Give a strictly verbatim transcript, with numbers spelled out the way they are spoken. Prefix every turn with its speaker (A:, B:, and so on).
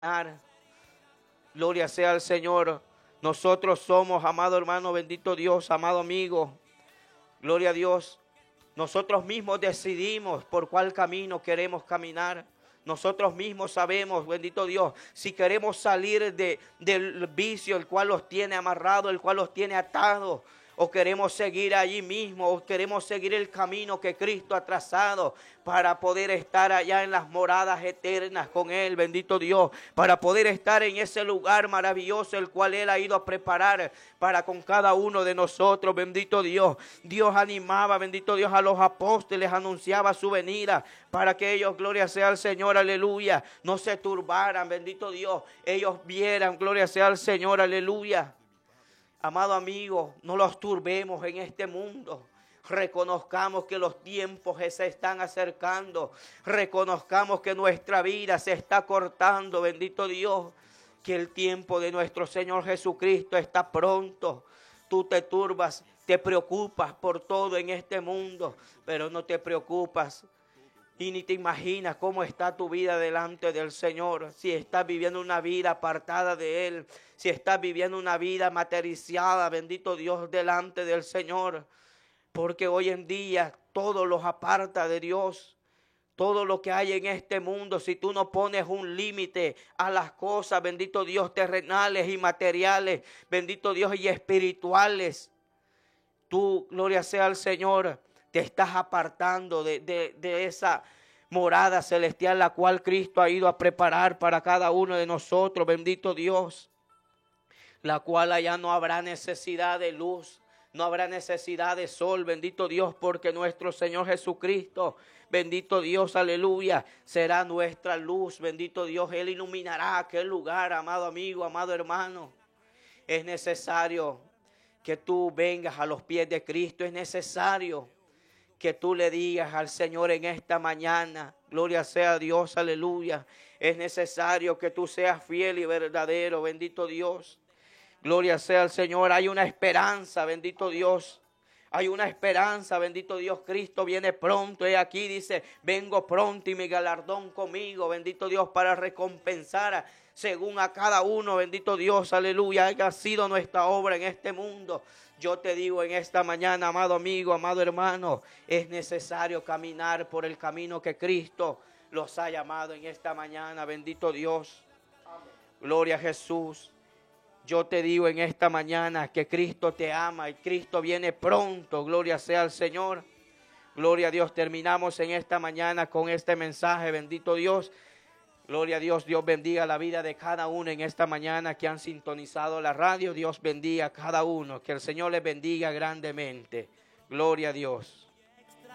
A: Gloria sea al Señor. Nosotros somos, amado hermano, bendito Dios, amado amigo. Gloria a Dios. Nosotros mismos decidimos por cuál camino queremos caminar. Nosotros mismos sabemos, bendito Dios, si queremos salir de, del vicio, el cual los tiene amarrados, el cual los tiene atados, o queremos seguir allí mismo, o queremos seguir el camino que Cristo ha trazado para poder estar allá en las moradas eternas con Él, bendito Dios, para poder estar en ese lugar maravilloso el cual Él ha ido a preparar para con cada uno de nosotros, bendito Dios. Dios animaba, bendito Dios, a los apóstoles, anunciaba su venida para que ellos, gloria sea al Señor, aleluya, no se turbaran, bendito Dios, ellos vieran, gloria sea al Señor, aleluya. Amado amigo, no los turbemos en este mundo. Reconozcamos que los tiempos se están acercando. Reconozcamos que nuestra vida se está cortando, bendito Dios. Que el tiempo de nuestro Señor Jesucristo está pronto. Tú te turbas, te preocupas por todo en este mundo, pero no te preocupas. Y ni te imaginas cómo está tu vida delante del Señor. Si estás viviendo una vida apartada de Él. Si estás viviendo una vida materializada, bendito Dios, delante del Señor. Porque hoy en día todo los aparta de Dios. Todo lo que hay en este mundo, si tú no pones un límite a las cosas, bendito Dios, terrenales y materiales, bendito Dios, y espirituales. Tú, gloria sea al Señor, te estás apartando de, de, de esa morada celestial la cual Cristo ha ido a preparar para cada uno de nosotros, bendito Dios, la cual allá no habrá necesidad de luz, no habrá necesidad de sol, bendito Dios, porque nuestro Señor Jesucristo, bendito Dios, aleluya, será nuestra luz, bendito Dios, Él iluminará aquel lugar, amado amigo, amado hermano. Es necesario que tú vengas a los pies de Cristo, es necesario que tú le digas al Señor en esta mañana, gloria sea a Dios, aleluya. Es necesario que tú seas fiel y verdadero, bendito Dios. Gloria sea al Señor, hay una esperanza, bendito Dios. Hay una esperanza, bendito Dios, Cristo viene pronto. Y aquí dice, vengo pronto y mi galardón conmigo, bendito Dios, para recompensar a, según a cada uno, bendito Dios, aleluya, haya sido nuestra obra en este mundo. Yo te digo en esta mañana, amado amigo, amado hermano, es necesario caminar por el camino que Cristo los ha llamado en esta mañana, bendito Dios. Gloria a Jesús. Yo te digo en esta mañana que Cristo te ama y Cristo viene pronto, gloria sea al Señor. Gloria a Dios, terminamos en esta mañana con este mensaje, bendito Dios. Gloria a Dios, Dios bendiga la vida de cada uno en esta mañana que han sintonizado la radio. Dios bendiga a cada uno, que el Señor les bendiga grandemente. Gloria a Dios.